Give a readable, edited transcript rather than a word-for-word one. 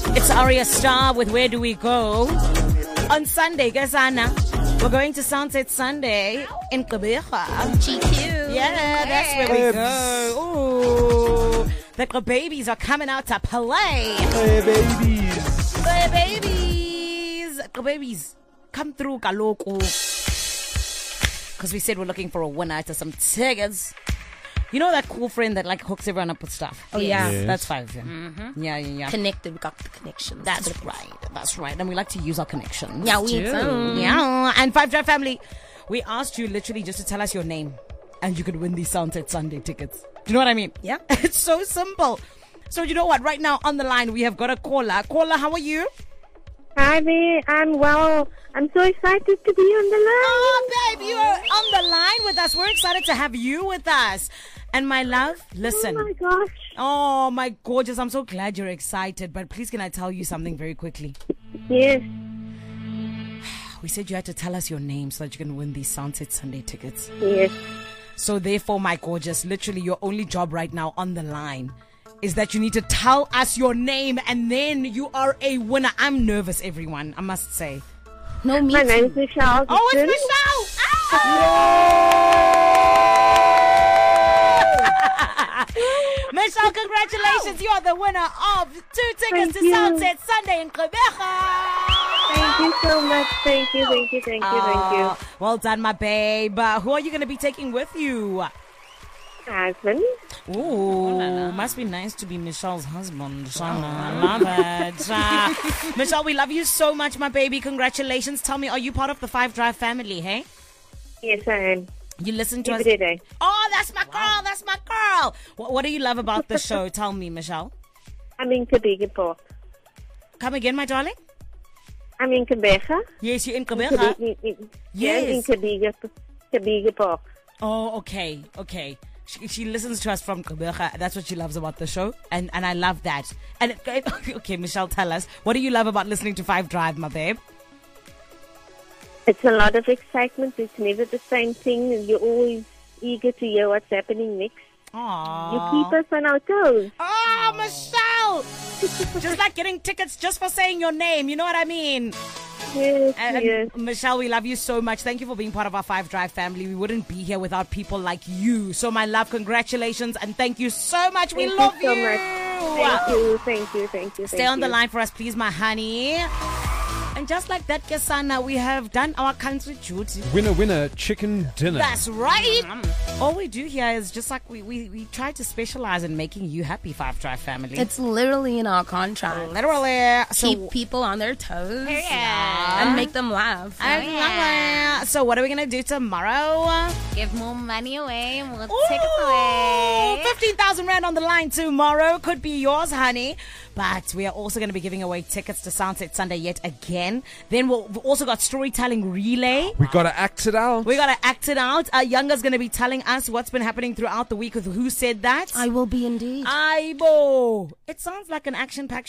It's Arya Star with Where Do We Go? On Sunday, Gazana, we're going to Sunset Sunday in Gqeberha. GQ. Yeah, that's where we go. Ooh, the babies are coming out to play. Hey, babies. Hey, babies. Babies, come through, Kaloku. Because we said we're looking for a winner to some tickets. You know that cool friend that like hooks everyone up with stuff? Oh, yeah. Yes. That's 5. Yeah. Mm-hmm. Yeah. Connected. We got the connections. That's right. And we like to use our connections. Yeah, we do. Yeah. And 5 Drive family, we asked you literally just to tell us your name and you could win these Sunset Sunday tickets. Do you know what I mean? Yeah. It's so simple. So you know what? Right now on the line, we have got a caller. Caller, how are you? Hi there, I'm well. I'm so excited to be on the line. Oh, babe, you are on the line with us. We're excited to have you with us. And my love, listen. Oh my gosh. Oh, my gorgeous. I'm so glad you're excited. But please, can I tell you something very quickly? Yes. We said you had to tell us your name so that you can win these Sunset Sunday tickets. Yes. So therefore, my gorgeous, literally your only job right now on the line is that you need to tell us your name and then you are a winner. I'm nervous, everyone, I must say. No, me My too. name is Michelle. Oh, it's Michelle! Ah! Michelle, congratulations. You are the winner of 2 tickets Thank to you. Sunset Sunday in Gqeberha. Thank you so much. Thank you. Well done, my babe. Who are you going to be taking with you? Husband. Ooh, must be nice to be Michelle's husband. Shana, I love it. Michelle, we love you so much, my baby. Congratulations. Tell me, are you part of the 5 Drive family, hey? Yes, I am. You listen to us? Every day. Oh, that's my girl. That's my girl. What do you love about the show? Tell me, Michelle. I'm in Kabega Park. Come again, my darling? I'm in Kabega. Yes, you're in Gqeberha. Yes. In Kabega Park. Oh, okay. She listens to us from Gqeberha. That's what she loves about the show. And I love that. And okay, Michelle, tell us. What do you love about listening to 5 Drive, my babe? It's a lot of excitement. It's never the same thing. And you're always eager to hear what's happening next. Aww. You keep us on our toes. Oh, Michelle! Just like getting tickets just for saying your name. You know what I mean? Yes, And yes. Michelle, we love you so much. Thank you for being part of our 5 Drive family. We wouldn't be here without people like you. So, my love, congratulations and thank you so much. We love Thank you so much. Thank you. Stay on the line for us, please, my honey. And just like that, Kesana, we have done our country duty. Winner, chicken dinner. That's right. All we do here is just like we try to specialize in making you happy, 5 Drive family. It's literally in our contract. literally. Keep people on their toes. Yeah. And make them laugh. I love it. So what are we going to do tomorrow? Give more money away, more Ooh, tickets away. 15,000 Rand on the line tomorrow. Could be yours, honey. But we are also going to be giving away tickets to Sunset Sunday yet again. Then we've also got storytelling relay. We got to act it out. We got to act it out. Younga's going to be telling us what's been happening throughout the week with Who Said That. I will be indeed. Aibo. It sounds like an action-packed